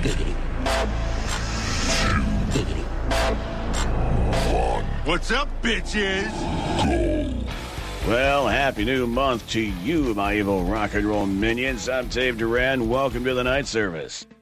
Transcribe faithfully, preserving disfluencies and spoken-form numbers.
What's up, bitches? Well, happy new month to you, my evil rock and roll minions. I'm Dave Duran. Welcome to the night service.